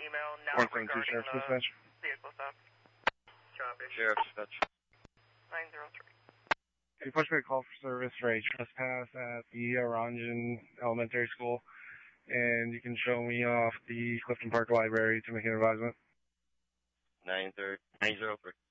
email now regarding Sheriff's the Dispatch. vehicle theft. Copy. Sheriff's Dispatch. 903. You pushed me a call for service for a trespass at the Orangen Elementary School, and you can show me off the Clifton Park Library to make an advisement. 903.